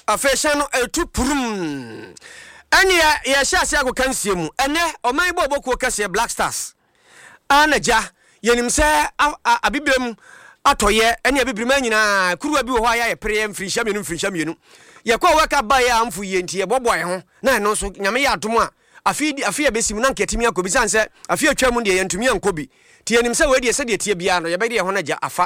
afesha no etu purum ene ya shase ago kansie mu ene oman bo bokuo kase Black Stars anaja yenim se abibrem atoye ene abibrem anyina kuruwa bi wo ha ya pere mfirinhya mienu ye kwa waka ba ya amfu ye ntie boboy ho na no so nyame ya atom a afi besim na nketimi akobi sanse afi atwam de ye ntumi ankobi tie yenim se we de se de tie bia no ye be de ho na ja afa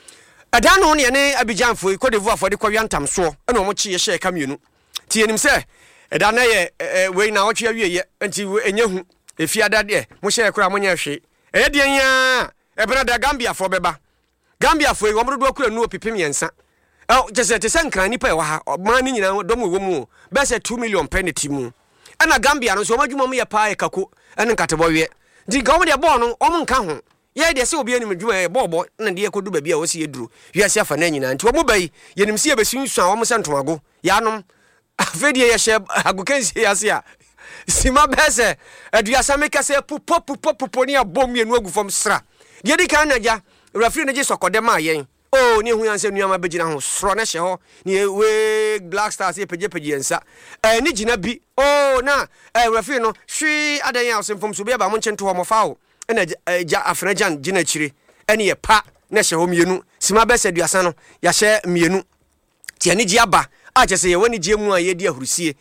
ada no ne ne Abidjan foi Cote d'Ivoire for de kwia ntam so ene o mo chi ye hye ka mienu tie yenim se eda na ye we na o twa wie ye nti enye hu efiada de mo hye kura mo nya hwe e de nya e bra da Gambia for beba Gambia foi wo mo do kura nu opipim yensa just te sankran nipa e wa ha man ni nyina dom wo mu be se 2 million penalty mu ana Gambia no so madwuma mu ye pa e kako ene nkatebo we di gawo de ball no o mo nka ho ye de se obi anim dwuma e bobo na de ekodu ba bia wo se yeduru wiase afa na nyina nti wo mo bai yenim se ye besunsuan wo mo se ntomago yanom afedie ye hye agokansi yase a sima bese aduasa meka se pupo ni abom ye nu agufom sra de di kan naja referee na je sokode ma yen ni hu yanse nuama begina ho sro na hye ho ni we Black Stars e peje ensa ni gina bi na referee no hwi adan ya osemfom so be ba mo nchento ho mo faawo na ja afrajan gina chire ene ye pa na hye ho mienu sima bese aduasa no ya hye mienu ti ani gi aba a chese ye wani gi mu a ye di ahurusie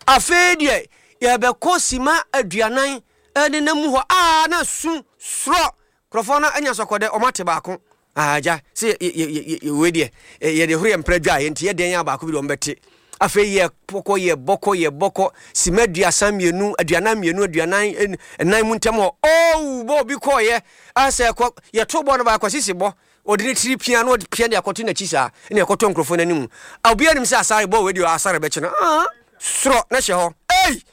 afedie ye be ko sima aduanan ene na mu ho na su sro krofona anya sokode o mate baako ja se we de ye de huru empradwa ye nti ye den ya baako bi do mbete afa ye poko ye boko simadua samienu aduana mienu aduanan enan mu ntem ho bo bi ko ye ase ko ye to bo no ba kwasisi bo odini tri pia no pia de akoto na chisa ne akoto nkrofo na nimu obi anim se asare bo we de asare be chena sro na hye ho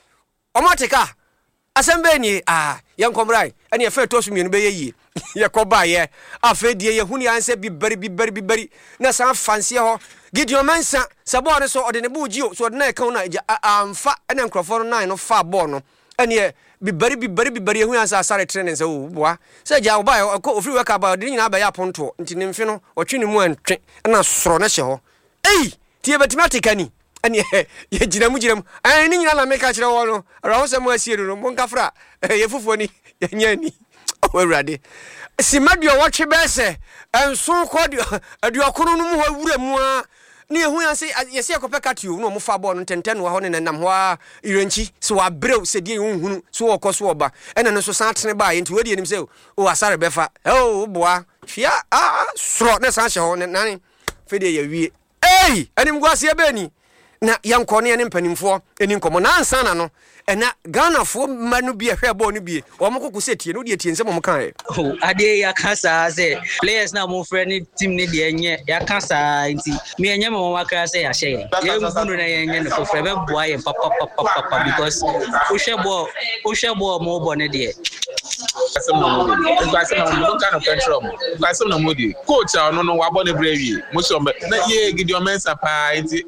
omatika asembe ni yankomrai ene ye fe to so mienu be ye ye koba ye afedie ye huni anse bibari na san fancy ho Gideon Mensa sabo ne so ode ne buji so ode na kan na amfa ene nkrofo no no fa ball no ene bibari hu ansa asare training se boa se ja oba ofri weka ba ode nyina ba ya ponto nti ne mfe no otwe ne mu antwe na soro na hye ho tie matematika ni ene ye gina mu ni nyina na meka kire wo no rawo se mu asiero no mo nkafra ye fufuo ni ye nya ni Owurade simadio watwe bese enso kodi aduakono no mu hawura mu a ne ehu yanse yese ekopeka tio no mo fa ball no tenten wa ho ne nam ho a irenchi so wa brew se die hunhunu so wokoso oba ene no so santene ba ye nti wadi enim se o asare befa boa fia sro ne san hye ho ne nan fede ya wie enim gwase beni na yanko ne mpanimfo eni nkomo na ansana no ena Ghana fo manu bi ehwe ball no bi o mo kokose tie no de tie nsem mo kan ade ya kasa se players na mo friend team ne de enye ya kasa nti me enye mo waka se ya hye ye ngunu na enye no for be boa ye papa because o hwe ball mo bo ne de coach no wa bo ne brewie mo so na ye Gideon Mensa pa nti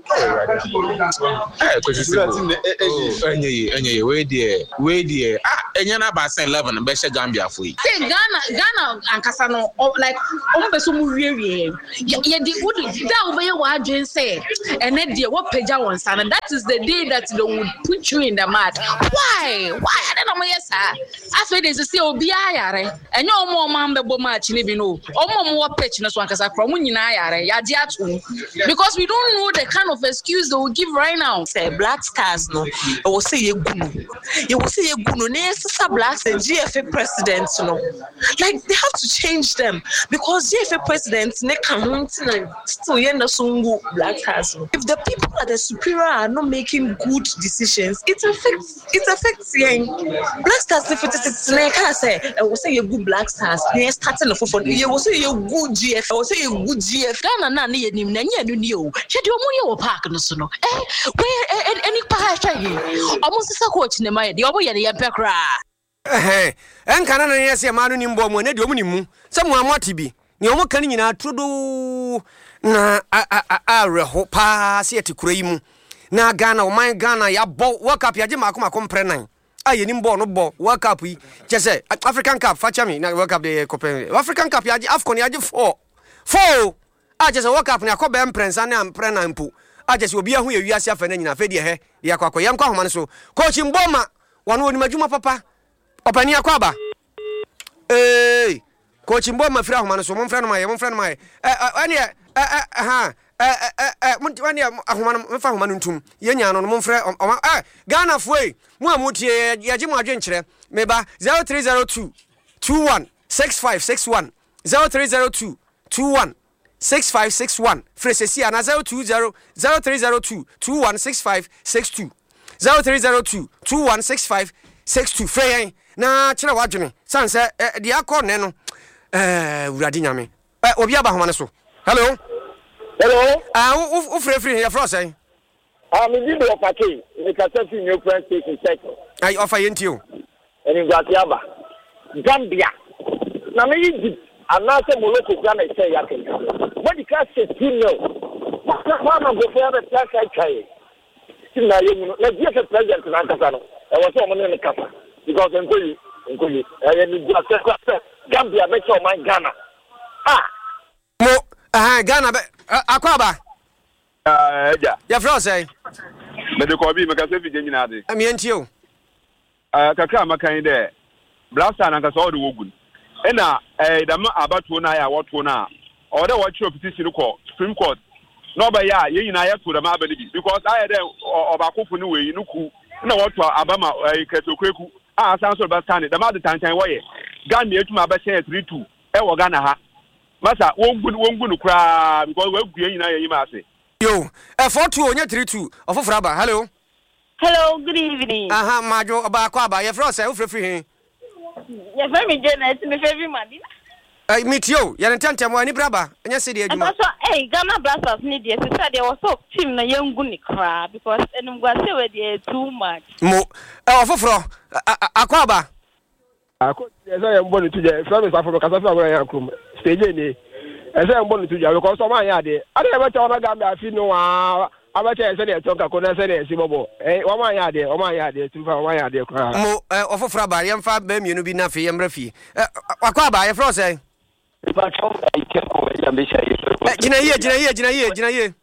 enye we there enye na ba 11 be she Gambia for yi say Ghana ankasa no like be so mu wie ye di would that obey wa adwen say ene de wo pagya won san and that is the day that they would put you in the mud. Why I don't know yes afa dey say obi ayare enye omo man be bo match ni bi no omo wo pitch na so ankasa kro mu nyina ayare ya di ato because we don't know the kind of excuse they will give right now. Say Black Stars no I will say ye will say ye gunu ne sisa Blacks and GFA presidents no like they have to change them because GFA presidents ne can still ye na sungu Black Stars. If the people at the superior are not making good decisions, it affects ye Black Stars. If it's like I say I will say ye good Black Stars they starting for ye will say ye good GFA I will say ye good GFA Ghana na ne nim na nya no ni o hwe de omo ye wo park no so no where any park omo sisa coach ne ma ye de obo ye de yempe kra enkana na yesi ma no ni mbo mo ne de omo ni mu se mo amati bi ne omo kan nyina todo na reho pa se etikura yi mu na Ghana o man Ghana ya bo World Cup ya je makoma prenan aye ni mbo no bo World Cup yi je se African Cup facha mi na World Cup de Copen African Cup ya je AFCON ya je 4 je se World Cup ni akobe mprensa na prenan mpu agese obi ahu ye wiase afa na nyina fe de he de akwa yam kwa homa ne so coach Mboma wano oni madwuma papa opani akwaba coach Mboma fira homa ne so momfra no maye ani wani ahoma no mfa homa no ntum yenya no momfra Ghana foi mu amutie yaje mu adwenkyere meba 0302 21 6561 0302 21 6561 Fresesi ana 020 0302 216562 0302 216562 Freyen na kira wadwene sanse de akọ ne no urade nyame obi aba homa ne so hello free ya frosay me di do pake me ka say new friend station sector ai offer yentio eni gwati aba Gambia na me Egypt anase Morocco kwa na say ya kenka what the class 16 no what na go for the class kai na yemu na dia ke president na kasa no e wo so mo ne kasa because enkoyi ni gwati Gambia be cho man Ghana mo Ghana be akwaba ja ya frosay me de ko bi me ka say fi nyina de am yentio kakra makan de blasta na ka so de wogun ena dama abatu na ya woto na o de watch petition ko Supreme Court no ba ya ye nyina ya to dama abali bi because I de obakofo ni we nuku na woto abama ketokweku asan so ba stand dama de tantan wo ye Ghana etuma ba share 32 wo Ghana ha masa wongun kra because we gu nyina ye yima ase yo 42 onye 32 ofofra aba hello good evening majo akwaba ye frosay wo free he your family Janet me favorite madina meet you ya ntantem ani braba enya se de adwuma so Ghana Blasters need dey say they was so team na yengu ni kra because enum gwa say we dey too much mo ofofro akwaba esa ye mboni tuje from South Africa South Africa ya krum stage ni esa ye mboni tuje because so man ya de ade be cha ona Gambia afi no wa abacha ese de tonka ko na ese de esi bobo o man ya de tufa o man ya de kra mo ofofro ba ye mfa ba mienu bi na fe ye mrafi akwaba ye fro say ba cho ike ko ya be sha ye jina ye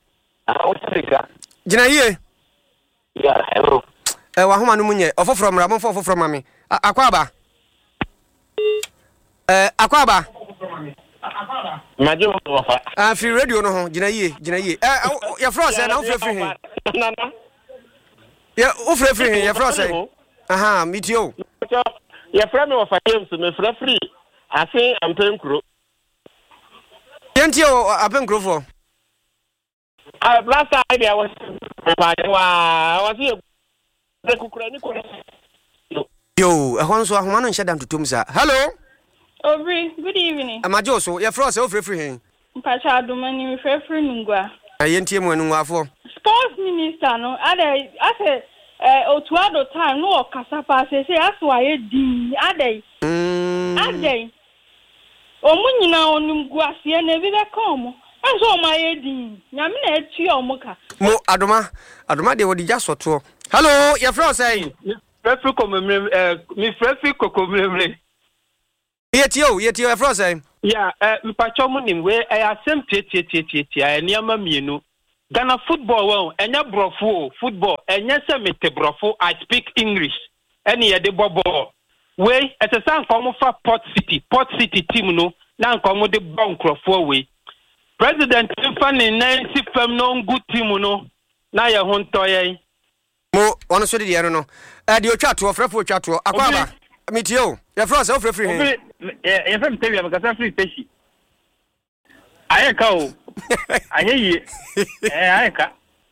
jina ye ya hello wa homa no munye ofofro mra mo ofofro mami akwaba akwaba majo wafa free radio no ho jina ye ya fro say na free he ya free he ya fro say mitio ya frame wafa James me free ase ampenkro yentio apenkro for last idea was the kukurani ko yo ehon so ahoma no nhyeda ntotom sa hello Obri, good evening. Amajo so ya fro say o free he Mpacha adomani me free nungwa ayentie mu anu afo sports minister no ade ase otuado time no okasapa say aso aye din ade omunyina onumgu ase na bi be kom anso o ma aye din nyame na eti omuka mo adoma de wodi ja soto hello ya fro say free komemre mi free kokomemre yetio ya fro say yeah mpacho mu nim we asem tie niama mienu Ghana football well enya brofo football enya se mete brofo I speak English any ye de bobo we etesa nkom fa Port City team no na nkom de bon crofo we president Fanny Nancy fam no good team no na ye ho ntoye mo ono so de no de otwato frefo otwato akwaba mitio ya fro say o free he ye fam tell you because free peshi ayeka o ayeyi ayeka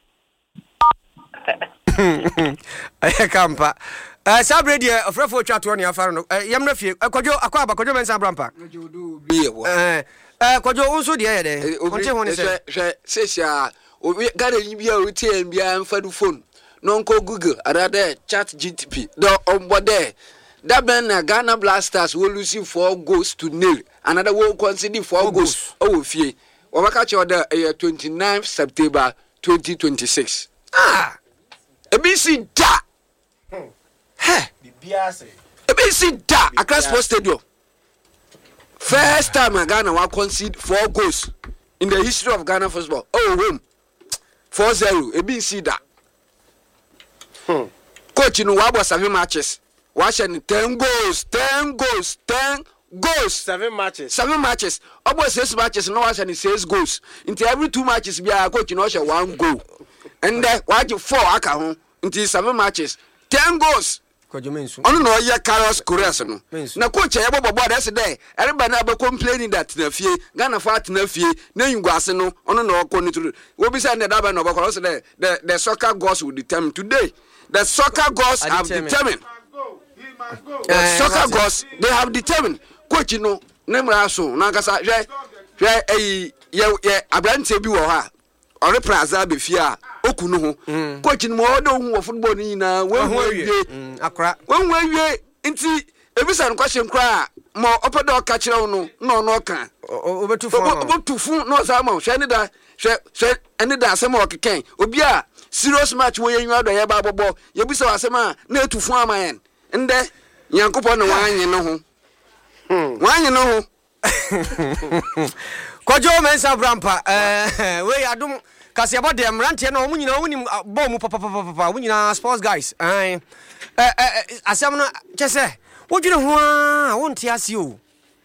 ayeka mpa sabre de frefo twato ne afaro no yamna fie kwadwo akwaba kwadwo mensa brampa kwadwo bi ewo kwadwo unso de ye de onche ho ne se se gare ni bia o tie bia mfa du phone no nko Google arada chat GTP do ombode that ben Ghana Blasters will lose 4 goals to 0 another will consider 4 goals fie wabaka che oda 29th September 2026 ebisi da bibiase ebisi da Accra Sports Stadium first time Ghana will concede 4 goals in the history of Ghana football home 4-0 ebi nsi da coach no wabo 7 matches watch and 10 goals 7 matches about 6 matches no watch and 6 goals into every 2 matches be a coach no watch 1 goal and then watch 4 aka ho into 7 matches 10 goals ono no ye Carlos Corres no na coach e bobo that's there everybody na be complaining that na fie Ghana for at na fie na yingwase no ono no ko ni to we be say na da ba no bokoro so the soccer gods will determine today the soccer gods have determined soccer gods they have determined coach no nemra so na kasa hwe ye abrante bi wo ha ore plaza be fie a okunu ho coach no odo hu football ni na wenwe akra wenwe nti ebisa no question kra mo opedo ka kire no no ka obetufu no za ma hwe ni da hwe eni da asem o keken obi a serious match wo yenwa do ye ba bobo ye bisa asem a na etufu amayen nde Nyankopon no wanye no ho wanye no ho Kojo Mensa Brampa we adum kasi about dem rantie na omu nyina woni ball mu papa wonyina sports guys asem no chese wodwene ho a wonte ase o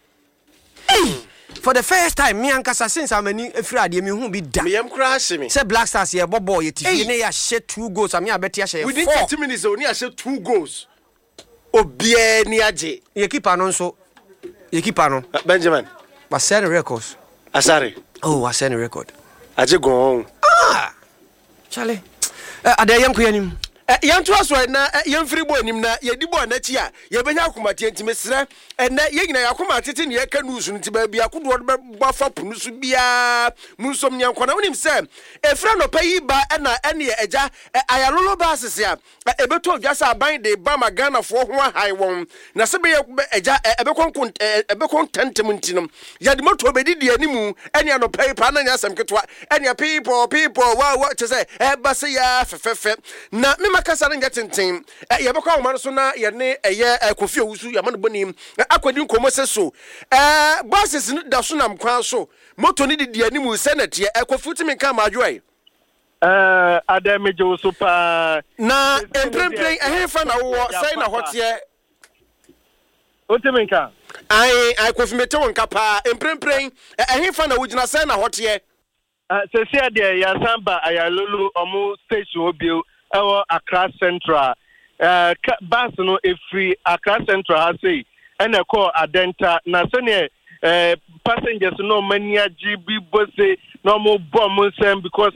for the first time me ankasa since amani efrade me hu bi da me yam kra ase me say Black Stars ye bobo ye tifi ne ya she 2 goals am ya beti a she 4 within 30 minutes oni a she 2 goals obie ni age ye keeper no so ye keeper no Benjamin was set records Asare was set record age go Charlie adayam ko yanim yanto aso na yemfiri bo nim na yedi bo na chi a ye benya akomate ntime sra na ye nyina yakomate ti ne ye ka news nti ba bia kodo ba fa punu su bia munsom nyanko na wonim se efra no payi ba na ene ye eja ayalolo ba asese a ebeto dwasa aban de ba magana fo ho ahai won na se be ye eja ebekon tentem ntinom ya de moto bedidi animu ene no payi pa na nya asem ketwa ene people wa te se ba se ya fefefe na makasa na ngetintin ye bekwa wo man so na ye ne eye Kofi Owusu ya man bonim akwadi nkomo se so bosses da so nam kwan so moto ni di animu senate Kofi Utimi kan ma adwo Adamejo so pa na emprempren ehefa na wo sai na hotie Utimi kan ai Kofi mete won kapa emprempren ehefa na wugina sai na hotie se de ya samba ayalulu omu station obio Accra Central bus no free Accra Central ha say ene call Adenta na sene passengers no mania GB bose no mo bomb sem because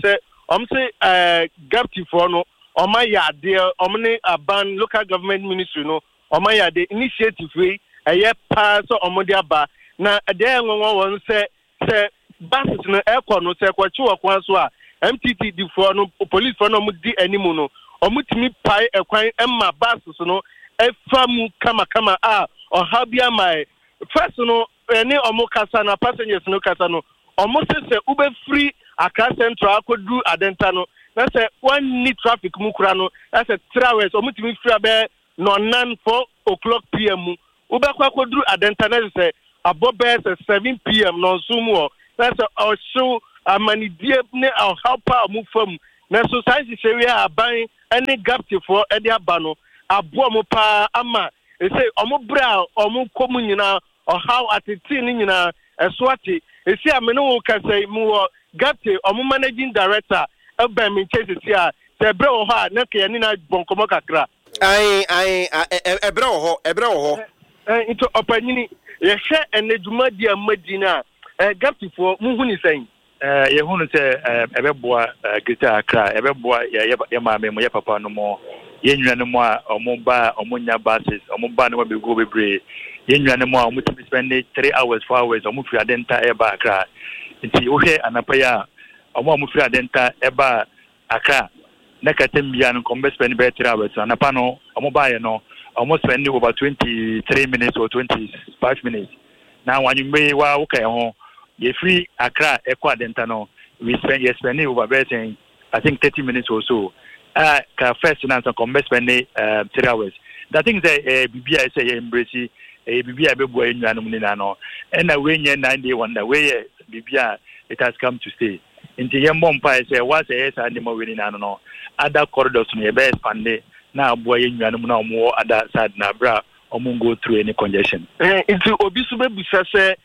say gapti for no oma ya de omne aban local government ministry no oma ya de initiative we pa so omode aba na de enwon won say buses no aircon no say kwachi wakwan so a MTT di for no police for no mudi animu no omutimi pai ekwan emma buses no efamu kama or habia my first no any omokasa na passengers no kasa no omose ube free Accra Central akodu Adenta no na say one need traffic mu kura no that's a 3 hours omutimi free abe no 4:00 PM ube kwa akodu Adenta na say abobe 7 PM no sumu that's a show amani die ne how pa mu fam na society share aban any gapti for edi abano abo mo pa ama e say omo bra omo komu nyina or how atiti ni nyina eswati e say amene wo ka say mu gapti omo managing director eba mi chase sia say bra wo ha na ke ni na bonkomo kakra ai ebra wo ho into opanyini ye hwe eneduma dia madina gapti for mu huni sen ye hunu se ebeboa Greater Accra ebeboa ye maame mo ye papa no mo ye nwua no mo a omoba omonya buses omoba no be go bebre ye nwua no mo a omutimi spend 3 hours 4 hours omufri Adenta eba Accra nti wo hwe anapa ya omufri Adenta eba Accra na katembia no kombe spend be 3 hours anapa no omoba ye no almost spend over 23 minutes or 25 minutes na wanyumbe wa wo kai ho ye free Accra Eko Adenta no we spend over betting I think 30 minutes or so ka first na so come spend 3 hours that thing say bibia say embrace bibia bebu enwa no ni na no and we nye 9 day wonder we bibia it has come to stay nti ye mbompa say what say yes and mo winning no other corridors no ye be expand na aboa ye nnuane mu na omo other side na bra omo go through any congestion nti obi so be busa say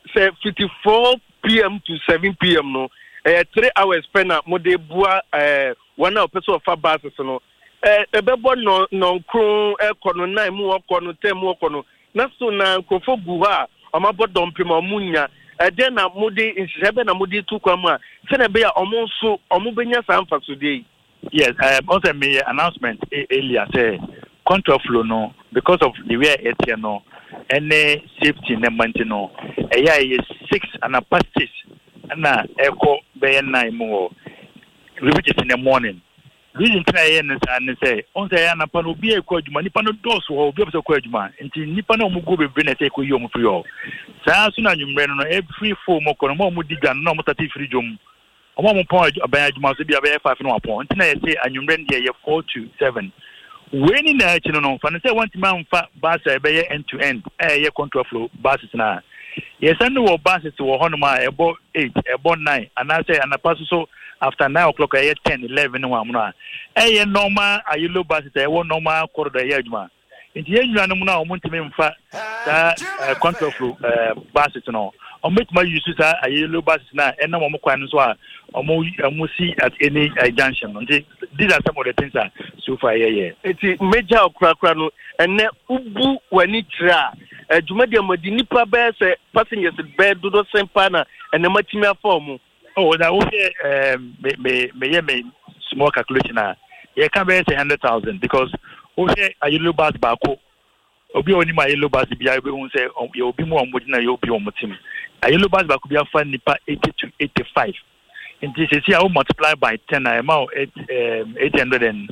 54 p.m. to 7 p.m. no 3 hours pena mo de bua one hour person of buses no ebebo no kron ekono 9 mu okono 10 mu okono na so na nkofo gu ha omabo dompem omunya ede na mudi insebe na mudi tu kwam a se na be ya omonso omubenya sanfa so dey. Yes, also me announcement earlier say control flow no because of the way it's here no any safety element no is 6 and a past 6 na echo be 9 more which is in the morning. Reason try and say on say na pa no bi ekọ adwuma nipa no dose wo bi obese ekọ adwuma nti nipa na omugo be na say ekọ yi omu free o saa so na nwumre no every 4 mo kono mo di gan na mo tati free jom omo mo pon aban adwuma so bi aban 5 no apon nti na say anwumre no ye 4 to 7 when in the no fa say want man fa bus be end to end ye control flow buses na yes and no buses wo hono ma ebo 8 ebo 9 and I say and pass so after 9 o'clock 10 11 one no normal a yellow bus normal corridor here juma nti ye nnuane mu na o montime mfa that control flow buses no o metima use that a yellow buses na na mo kwan so a o see at any junction nti these are some of the things that so far here nti major okrakra no ene ubu wani tra adwuma de amadi nipa be say passengers be do sempa na ene matimi aform. Oh, that okay. Me small calculation. You can be 100,000 because okay, a yellow bus back. Obi only my yellow bus be able to say you'll be more na you'll be on team. A yellow bus back could be a fund nipa 80 to 85. And this is here multiply by 10. I'm out 850.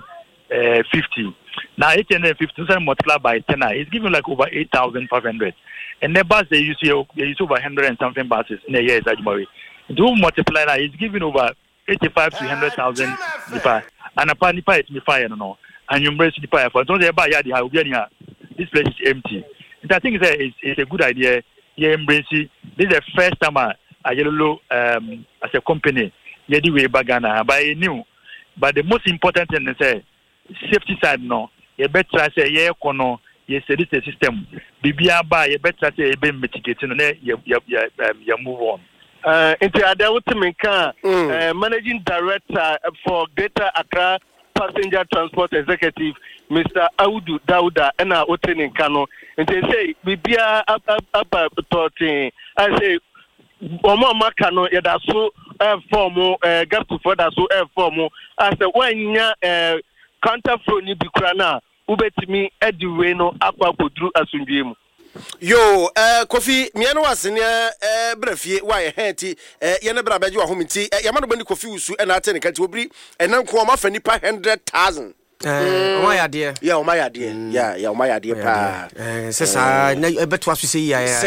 Now 850 multiply by 10. It's giving like over 8,500. And the bus they use over 100 and something buses in a year is actually. Do multiply that is giving over 85 to 100,000 nipa and a nipa it me fire no and you embrace nipa for don't ever yard this place is empty. And I think it's a good idea. Yeah, embrace this is the first time I yellow as a company yeah the way bagana but new but the most important thing is safety side no you better say yeah kono yes this system bibia ba you better say e be mitigate no you move on. Into Adawutimika, Managing Director for Greater Accra Passenger Transport Executive, Mr. Audu Dauda, and our Otening Kano. And they say, Bibia up talking. I say, Omo Makano, Yadasu, formal, gap to further, so formal. As the one year counterflow ni Bikrana, Ubetimi, Eddie Reno, Aqua Podru Asunjim. Yo, Kofi, miano wasenya brefie wa ye henti ye ne bra beje wa homiti yamano bani Kofi usu na atene kanti obri enan ko ma fa nipa 100,000 omayade ya omayade ya omayade pa sesa na ebeto aso sei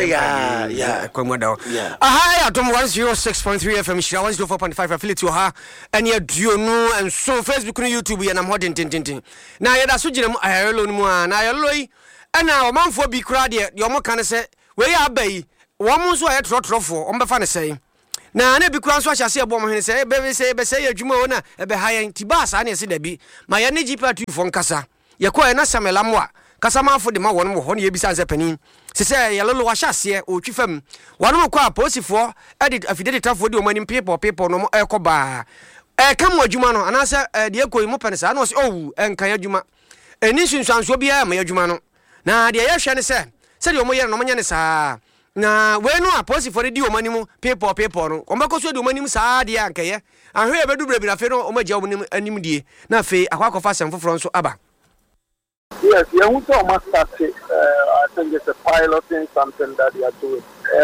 ya kwamoda aha ya dom 106.3 FM shira 104.5 affiliate ha ene aduo no enso Facebook no YouTube ya na modern tintintin na ya da so gina mu ayelo no mu na ayelo yi ana omanfo bi kura de omo kan se we ya abai wo mo so ayetrotrofo ombe fa ne sei na bi kura so ahyase ebo mo hene sei be sei adwuma wo na ebe hayen tiba sa na ese da bi ma ya ne gipatu fo nkasa ye ko na samelamwa kasa mafo de ma won mo ho na ye bisa nse panin se se ye lolo wa hyase o twifam won mo kwa posifo edit afidede tafo de o mani people no ekoba kam adwuma no anasa de ekoyi mo pene sa na o se owu enkan adwuma eni sunsuanso bia ma adwuma no na de ye hwe ne se de omo yere no manya ne saa na we no aposi for di omani mu people no ombako so de omani mu saa de ankeye ahwe e bedu brebira fe no omagia omani anim die na fe akwakofa sem foforo nso aba. Yes, you want to start I think it's a piloting something that you are doing.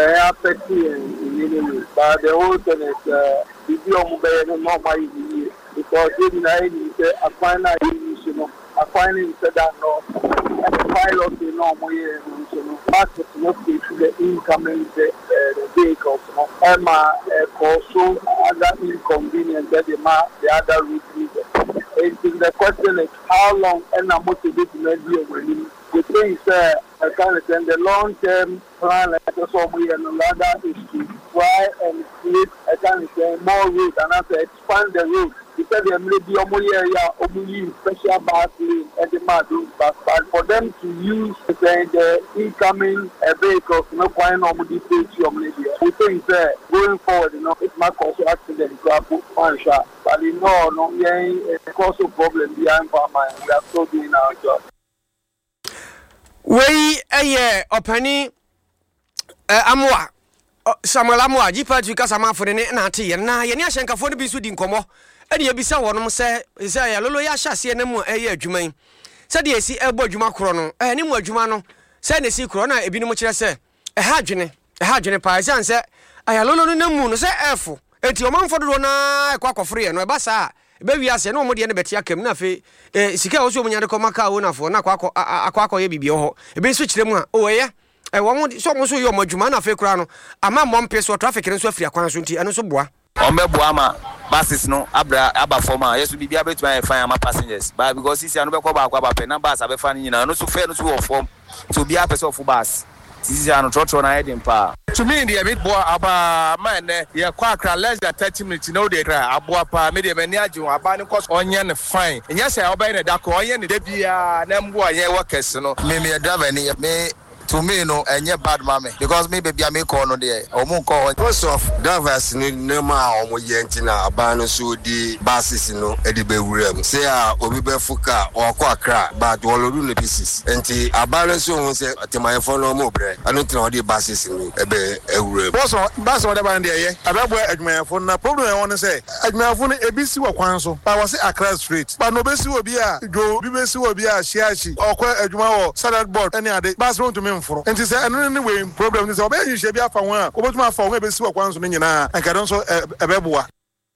But the whole thing is video mobile normal because I find I find it that no pilot no market not to the incoming the vehicles no Emma also other inconvenience that the other route. The question is how long and how much it is when the thing is I kind of the long term plan like so we and another issue try and create a kind of more road and also expand the road. Because they may be area special bus lane at the Madrid bus, but for them to use the incoming vehicles, no point on the stage. We think that going forward, it might cause accident, but it's also a problem behind farmers. We are still doing our job. We Opani Amwa Samuel Amwa, Jipa to Casama for the Nati, and now Yashanka for the Bisudin Como. Edi ebisa wonom se Isaiah lolo ya hyase ne mu adwuman se de esi ebo adwuma kro no ne mu adwuma no se ne si kro na ebi no kire se ha adwene pa se se aya lolo no namu no se efo enti omanfo do na ekwa no eba sa ebe wi ase no mo de ne beti akam na fe sika wo so mo nyade ko maka wo na fo na akwa ye bibi ho ebe so kire mu a o ye wo mo so mo so yo mo adwuma na fe kra no ama mo mpe so traffic ne so afiri akwan so nti eno so boa Ombebuama buses no aba former yes we be able to find my passengers but because this anu be ko ba pen bus abe fa ni na no so fair no so form to be a person of bus this is anu trotro na heading pa to me the bit boy aba man ye kwa kra less than 30 minutes no dey kra aboa pa me dey mani aju aba ni cause onye ne fine enya say oba ne da ko onye ne da bia na mbo ye workers no me driver ni me to me no enye bad mame because me baby am call no there omo call most of drivers ni nema omo yentina abano so di buses no edi be wuram say obi be fuka okọ akra but woloru no pieces enti abano so won say atemafo no mo bre anu tina odi buses no ebe ewuram bus whatever and there ababo adwumayafo na problem e won say adwumayafo no ebisi wakwan so ba was Accra street but no besi obi a go bi besi obi a shiachi okọ adwuma wo salad board any ade bus won to me and say any way problem is obey you should be afa one obotuma afa one be si wakwan so nyina anka don so ebeboa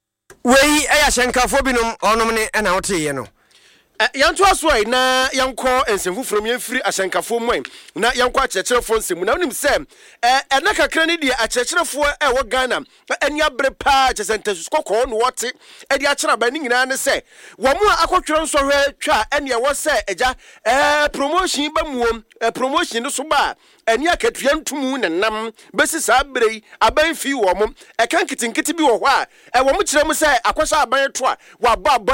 we ayashenkafo binom onom ne na wote no yanto aso na yanko ensemfu from yemfiri ashenkafo mu na yanko akyerkyerefo nsemu na onim se na kakra ne die akyerkyerefo wo Ghana ani abre pa kyesentasu kokko no wote e die akyera ba ni nyina ne se wo mu akotwero nso hwe twa ene wo se eja promotion ba muom promotion no so ba eni akatua ntumu nenam besi saa brei aban fi wo mo kan kitinkiti bi wo ho a wo mo kire mu se akwasa aban to a wo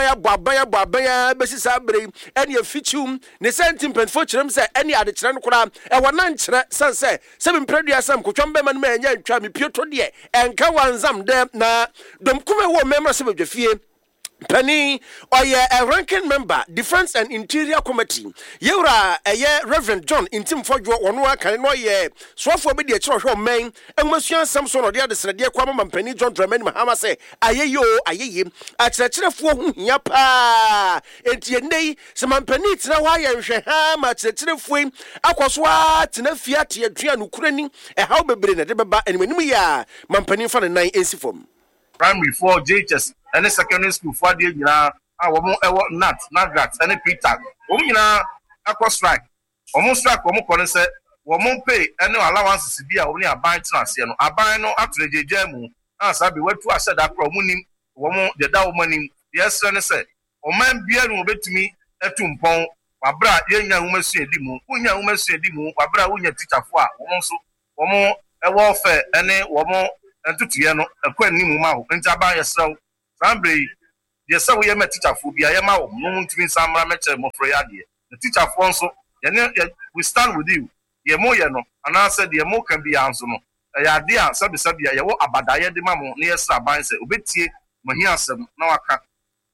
aban besi saa brei eni afichium ne sentimpenfo kire mu se eni ade kire no kora wo nan kire sanse se bimpredua sam kotwom be man ma enya ntwa me pieto de enka wanzam de na dom kuma wo memra se badwafie Penny or a ranking member, Defense and Interior Committee. Yura a Reverend John in Tim Fojo or no can no ye swafo be the church or main and Monsieur Samson or the other Sadia Kwama and Penny John Dramen Mahama say aye at a church for yapa and ye some penny na why and shaham at the church fwing aquaswat and a fiat ye trian Ukraine a how be bring a debba and when we are Mampany for the 9 AC form. Primary 4 JHS and secondary school for the year. Our Nagrat and Peter. Omina aqua strike. Almost strike, say, won't pay any allowances to be only a bind transient. A bind no after the Jemu. As I be wet to said that promunim, woman, the Dow money. Yes, son, said, O man, be able to me a tumpon. Wabra, young woman say Dimu, Unya woman say Dimu, Wabra, Unya teacher for woman, a warfare, any woman. And to Tiano, a queen Nimu, and Jabba yourself. Sambre, the so we met teacher for be a yama, moon to be some amateur Mofreadi. The teacher Fonso, we stand with you. Ye mo yano, and I said, the mo can be answered. A idea, Sabia, you abadaya de mammo, near Sabine, Ubetie, Mahiasem, no I can't.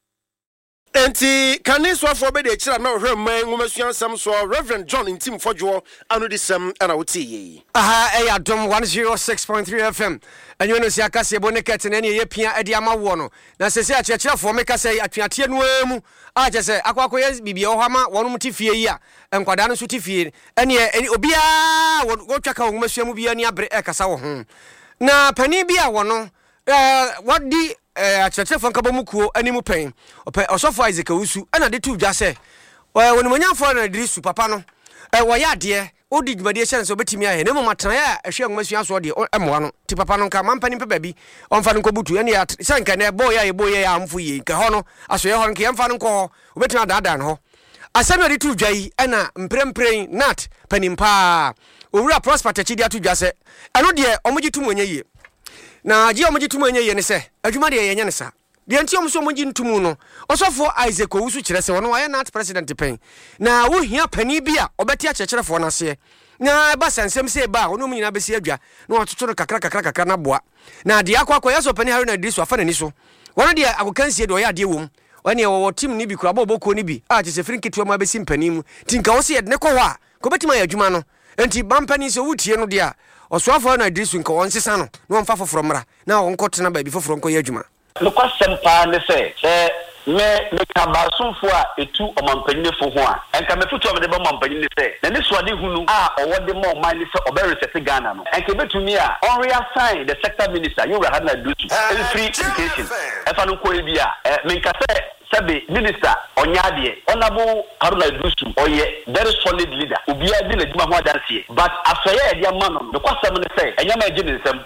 Enti kaniswa for be de kira na hwe man ngomasuan sam so Reverend John in Tim Fojo anu de sam ana wotie aha Adom 106.3 FM anyo no si akase boneket na ne ye pia ade ama wo no na sese a kira for me kase atuate no amu a je se akwakoye bibie ho ama wono mutifie yi a enkwada no so tifie ene obia wo twaka ngomasuan mu bia ni abre e kasa wo ho na pani bia wo no wadi akyerɛkyerɛfo nka bomukuo animu pen ɔsɔfo Isaac Awusu ɛna de tu dwa sɛ wɔnimonyamfo na Idrisu papa no wɔyɛ adeɛ odi dwumadie hyɛ nso obetimi ayɛ ne mama tena yɛ ɛhwɛ ngomasuan so de ɛmoa no ti papa no nka mampani pe baabi ɔmfa no nkɔbutu ɛne sɛ nka ne boyɛ amfo yi nka hɔ no asoyɛ hɔ nka yɛmfa no nkɔ obetimi adaadaa no hɔ asɛm yɛ de tu dwa yi ɛna mprempren nat panimpa owura Prosper Techidi atu dwa sɛ ɛno deɛ ɔmogye tu mu ɔnyɛ yie na gye omogitum enye ye ne se adwuma de ye nya ne sa de anti omso omogi ntumu no osofo Isaac Owusu kyerɛ sɛ wono ayɛ not president pen na wo hia pani bi a obɛti akyerɛkyerɛfo na se na ba sansɛm sɛ ba wono mu nyina bɛsi adwa na watoto no kakra na boa na de akwa yɛso pani Haruna Idrisu afa nani so wono de akokansie de ɔyɛ ade wom ɔne wɔwɔ team ni bi kura bɔbɔko ni bi a kyerɛ firi nketewa ma bɛsi mpani mu tinka wo se yɛ de ne kɔ hɔ a kɔbɛtima yɛ adwuma no enti bampani sɛ wotie no de a ɔsoafo na Idrisu nka wɔn sesa no na wɔmfa foforɔ mmra na wɔnkɔtena baabi foforɔ nkɔ yɛ adwuma no kwasɛm paa ne sɛ me kabasumfo a etu ɔmampanyinefo ho a enka mefutu ɔbɛde ba ɔmampanyine sɛ na ne soade hunu a ɔwɔ de ma ɔman ne sɛ ɔbɛresɛte Ghana no enka betumi a ɔreassign the sector minister Yowura Haruna Idrisu free education ɛfa no kɔ bi a menka sɛ Sabe minister Onyadie Honorable Haruna Idrisu oye very solid leader obia di na djuma ho adanse but asoye e dia man no kwasam ne say enyama agi ne nsem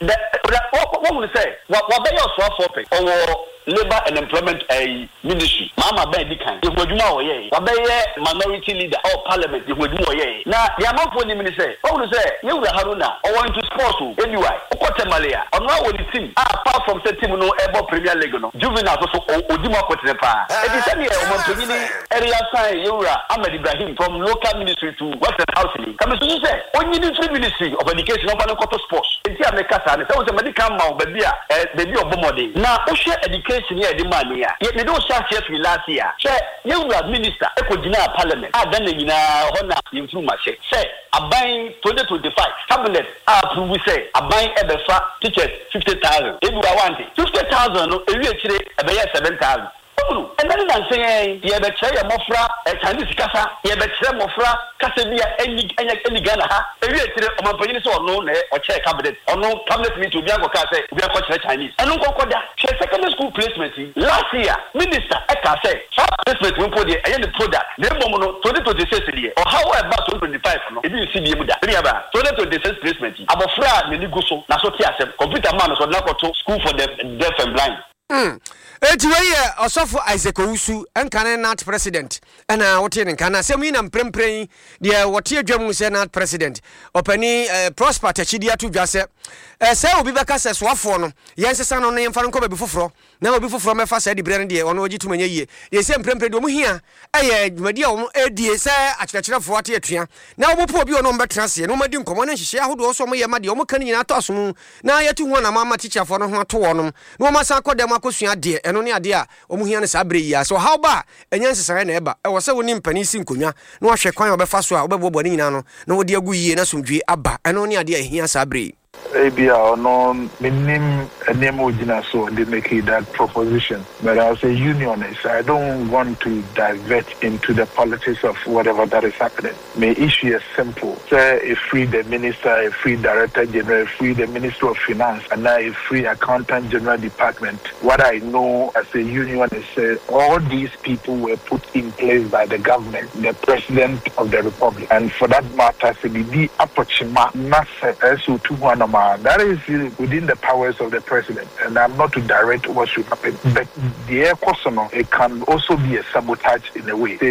wo mu say wa be your so for pe owo labor and employment ministry mama ba di kan ehwadwuma oye wa be minority leader or parliament ehwadwuma oye na dia manfo ni minister wo mu say Yewura Haruna owo into sports anyway okotemale ono wa ni team apart from the team no ebo Premier League no juvenile so odimo akotene pa it is any omontoni area sign Yewura Ahmed Ibrahim from local ministry to Western Housing come so say only the free ministry of education of Koto sports enti ameka sa ne say o medical man ba bia baby obomode na o share education here the man here me do share free last year say Yewura minister ekodina parliament adan na nyina ho na improve ma say aban 2025 cabinet approve say aban ebefa teachers 50,000 ebu awante 50,000 no ewi akire ebe 7,000 and then I'm saying, you have a chair, Mofra, a Chinese Casa, you have a chair, Mofra, Casabia, any Ghana, a real Omampaniso or no, or chair cabinet, or no cabinet me to Bianco Casa, Bianco Chinese. And no Koda, she secondary school placement. Last year, Minister Eka said, placement will put the end product, the moment 2026 or however 2025, if you see the Muda, 2026 placement. About Fra, Meniguso, Nasotia, computer man, so now to school for the deaf and blind. Etiwe osofo Isaac Owusu enkane nat president ena wote ne kana semu na mprempren de wote adwam se nat president opani Prosper Tachidi atu dwase se obi beka se soafo no yensesa no ne mfa no babi foforo na obi foforo mefa se de brene de ono ogitum anyie ye se mprempren de omu hia eye dwumadi a omu edie se akyerɛkyerɛfo ate atua na obupo obi ono mbɛtena se no madi nkomo na hyehyɛ ahodo so omu ye made omu kan nyina to asom na yetu ho na mama teacherfo no ho ato wonom na omu san kodem akosua de eno ne ade a omu hia ne sabre yi so how ba enyansesare na eba e wo se woni mpani si nkonwa na wo hwe kwan obefa so a obebobɔ ne nyina no na wo de agu yie na somdwe aba eno ne ade a hia sabre ABR no minim name ojina so they make that proposition but as a unionist I don't want to divert into the politics of whatever that is happening. My issue is simple. Say a free the minister, a free director general, free the minister of finance and now a free accountant general department. What I know as a unionist is all these people were put in place by the government, the president of the republic, and for that matter the approachment that is within the powers of the president, and I'm not to direct what should happen. But the air question, it can also be a sabotage in a way. Say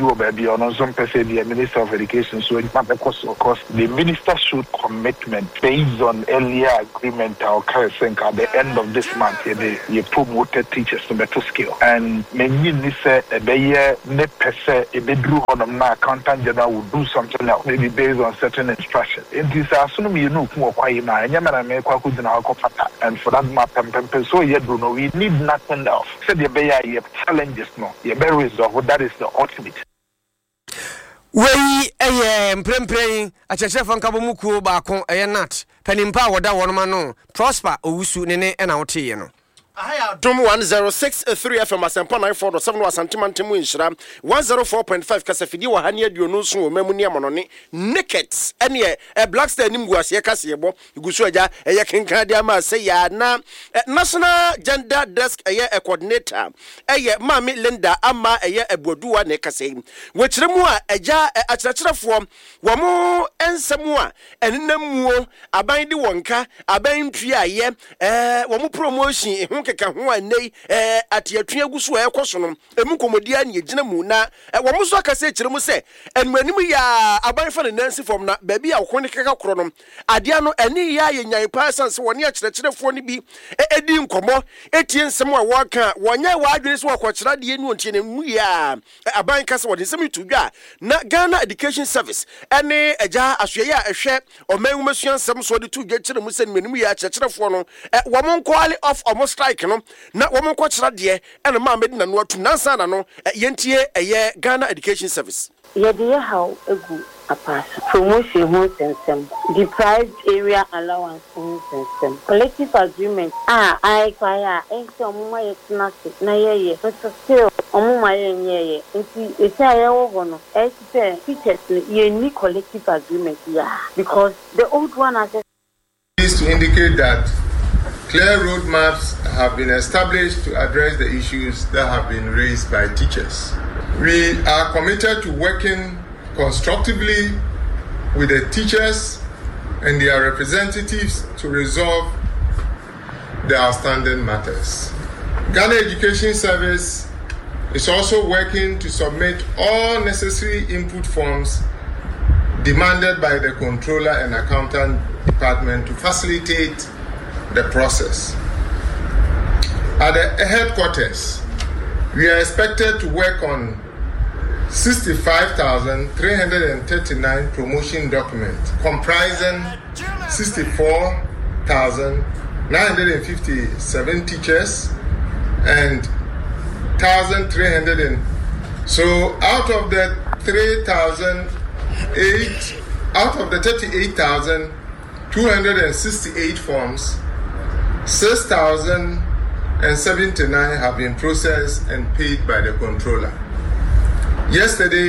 the minister of education, so it's not because of course the minister should commitment based on earlier agreement or at the end of this month. They promoted teachers to better skill, and many say ne pese a bedroom on na accountant general will do something else, maybe based on certain instructions. It is assuming you know and for that matter, so we need nothing else. So the challenges no, that is the ultimate. We mprempren achechefo nkabomuku baako nat penimpa woda wonoma no Prosper Owusu nene na wote ye no Dom 106.3 FM asempa 94.7 wasantimantemu inshira 104.5 kasafidi wa hania duonu so wo mamu ni amonone naked ene black star nim guase kase yebo gusu aja eye kenkan dia ma say ya na national gender desk eye coordinator eye mami Linda ama eye ebuaduwa ne kase wo kiremu a aja akyerɛkyerɛfo wo mo ensemu a enenamuo aban di wonka aban ntui aye wo mo promotion keka ho anei atiatwa gu so ekoso no emu komodia ne gina mu na wo mo so aka se kire mu se enmanim ya aban fa ne nansi form na ba bi a wo ne keka koro no ade no eni ya ye nyan pa sanse woni a kire ne bi edi nkomo etie nsem a wo ka wonya wa adwene so akokira de enu ontie ne mu ya aban kasa wode nsem tudwa na Ghana Education Service ene eja ahwe ya ehwe omanwumasua nsem so de tudwa kire mu se enmanim ya kire no wo mo kwali off almost strike no na wo mo kwokira de ene ma medi na no atu nansa na no yentie eye Ghana Education Service yede how egu apas promotion ho sensem deprived area allowance ho sensem collective agreement I kwaya enso omuma yetinase na yeye so still omuma yenye nti esa yewo ho no ese teachers ye ni collective agreement because the old one has is to indicate that clear roadmaps have been established to address the issues that have been raised by teachers. We are committed to working constructively with the teachers and their representatives to resolve the outstanding matters. Ghana Education Service is also working to submit all necessary input forms demanded by the Controller and Accountant Department to facilitate the process. At the headquarters, we are expected to work on 65,339 promotion documents, comprising 64,957 teachers and 1,300. So out of the 38,268 forms, 6,079 have been processed and paid by the controller. Yesterday,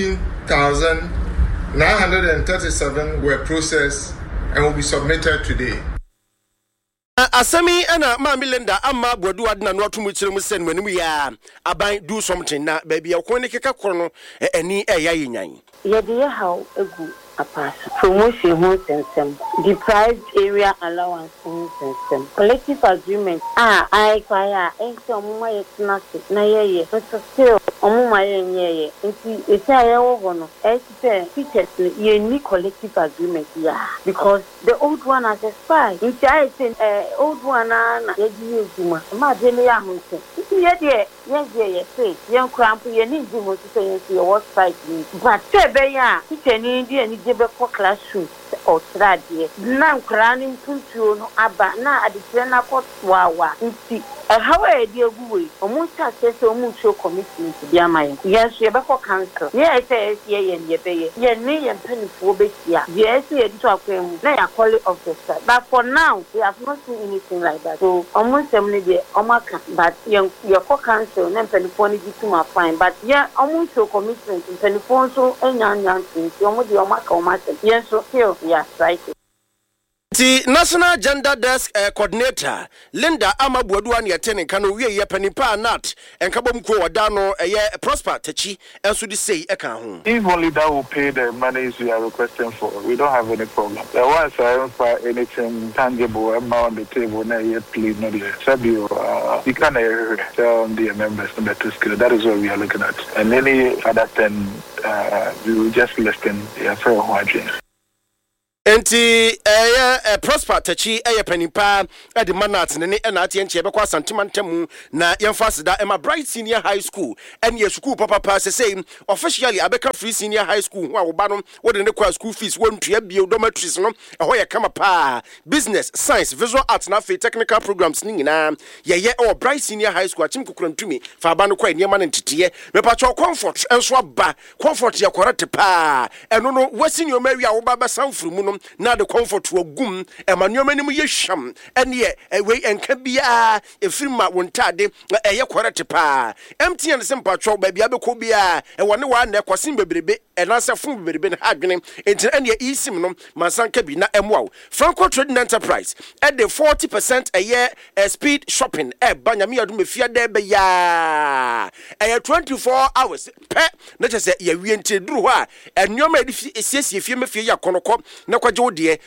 15,937 were processed and will be submitted today. Asami ana Mami Linda amma bodu adna no atumu kire mu sen manum ya aban do something na baby akon keka koro no eni eya yenyan yede how egu apas promotion ho sensem deprived area allowance ho sensem collective agreement I kwaya enso omuma yetinase na yeye so still omuma yenye nti esa yewo ho no ese teachers ye ni collective agreement because the old one has expired nti I say old one na yeji ezuma ma de ne ya ho nti yede ye say yen cramp ye ni ezuma so say your website but say be ya teacher ni die ni jebe for classroom or trade na nkrani mpuntuo no aba na adesere na kotwawa nti how e dey guwe omunta sese omuntuo commitment bi amaye yes ye be for council ye say ye be ye ni ye penifo be tia yes ye to akwem na ya call officer but for now we have not seen anything like that so omunsem ni dey omaka but ye for council na penifo ni dituma fine but ye omuntuo commitment penifo so enya nti omudi omaka omaka yes so feel yeah right. The National Gender Desk Coordinator Linda Amabuadu and Yatene Kano we ye penipa nat and kabomko wadano Prosper Techi and so they say if only that will pay the monies we are requesting for, we don't have any problem. Once I don't find anything tangible on the table, now yet please not yet. You can tell the members to skill. That is what we are looking at. And any other thing we will just listen for a while. Enti Prosper Techi penipa the manat ne enati enche be kwa santimantamu na yemfasida Emma Bright Senior High School and your school papa say officially Abeka Free Senior High School wa wobano wo de ne kwa school fees won tua bio dormitories no ho ye kama pa business science visual arts na fe technical programs ni nyina ye Bright Senior High School achim kukurantumi fa aba no kwa niema na ntitiye me pa cho comfort enso aba comfort ya korate pa eno no wasi nyoma wi a wo ba sanfuru mu no na the comfort wo gum emmanuel manim ye hwam ene we enka bia efirma wontade eye korete pa MTN simpa twa ba bia bekọ bia wone wa na ekosin bebrebe enanse fun bebrebe na adwene enti ene isim no mansanka bi na emwa Franco Trading Enterprise at the 40% a year speed shopping banyame adum efia da be ya 24 hours pe na chese ye wiente duru ho a enwoma edi siesie fie mefie ya konoko na kwaje odie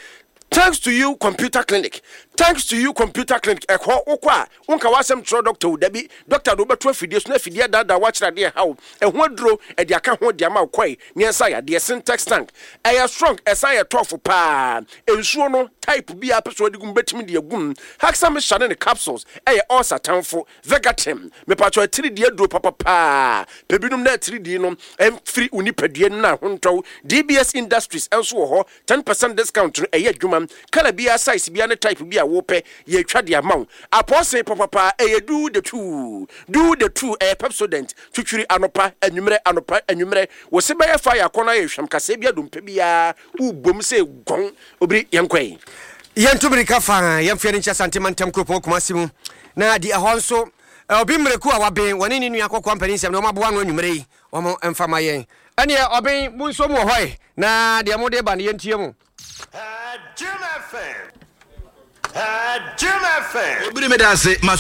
Thanks to you, Computer Clinic. Thanks to you, Computer Clinic. Ekho okwa unka wasem tro doctor udabi doctor do beto afidie so na afidie da watch na de how ehwo dro e de aka ho de ama kwai nyensa ya de syntax tank eya strong esa ya tough pa ensuo no type bi apeso de gum betimi de gum haxam shane ne capsules eya ulcer tanfo vegatem me pacho 3D dro papa pebinum na 3D no free unipadie na honto DBS Industries enso ho 10% discount no eya dwuma kala bia size bia ne type bia wo pe ye twa de amount apose papa do the two Pepsodent twitwiri anopa anwumre wo se be fire kona ye hwam kase bia dompe bia ubom se gon obri yenkwen yentubirika fa yemfere ncha santimantem kropo kumasimu na di ahonso obi mreku a waben woni ni nua kokko ampani nsem na omaboa no anwumre yi omo emfama yen ene oben bunso mu hoy na de mo de ba ne yentie mu Jim FM. Obiri me da se